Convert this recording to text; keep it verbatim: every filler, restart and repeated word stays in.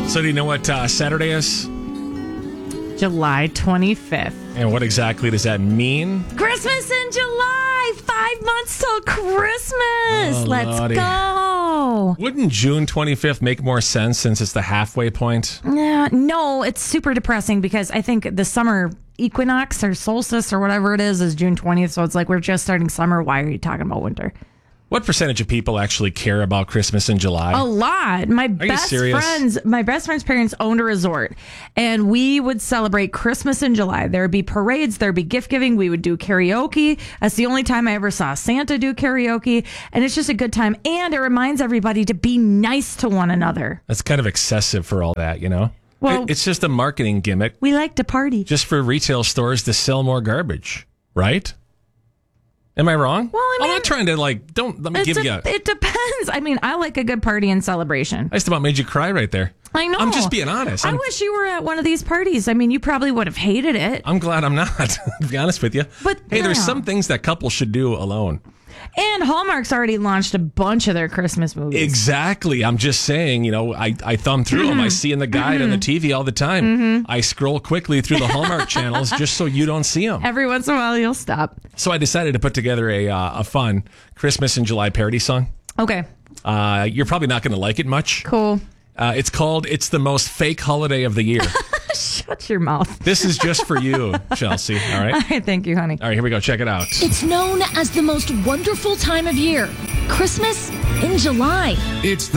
So do you know what uh, Saturday is? July twenty-fifth. And what exactly does that mean? Christmas in July. Five months till Christmas. Oh, Let's Lordy. go. Wouldn't June twenty-fifth make more sense since it's the halfway point? Yeah, no, it's super depressing because I think the summer equinox or solstice or whatever it is is June twentieth. So it's like we're just starting summer. Why are you talking about winter? What percentage of people actually care about Christmas in July? A lot. My you best serious? friends, my best friend's parents owned a resort, and we would celebrate Christmas in July. There would be parades, there'd be gift giving. We would do karaoke. That's the only time I ever saw Santa do karaoke, and it's just a good time. And it reminds everybody to be nice to one another. That's kind of excessive for all that, you know? Well- It- it's just a marketing gimmick We like to party. just for retail stores to sell more garbage, right? Am I wrong? Well, I I'm mean- not trying to, like, don't let me It, give de- you a... it depends. I mean, I like a good party and celebration. I just about made you cry right there. I know. I'm just being honest. I I'm, wish you were at one of these parties. I mean, you probably would have hated it. I'm glad I'm not, to be honest with you. But, hey, there's yeah. some things that couples should do alone. And Hallmark's already launched a bunch of their Christmas movies. Exactly. I'm just saying, you know, I, I thumb through them. I see in the guide on the T V all the time. Mm-hmm. I scroll quickly through the Hallmark channels just so you don't see them. Every once in a while, you'll stop. So I decided to put together a uh, a fun Christmas in July parody song. Okay, Uh, you're probably not going to like it much. cool. Uh, it's called "It's the Most Fake Holiday of the Year." Shut your mouth. This is just for you, Chelsea. All right. All right, thank you, honey. All right, here we go. Check it out. It's known as the most wonderful time of year, Christmas in July. It's the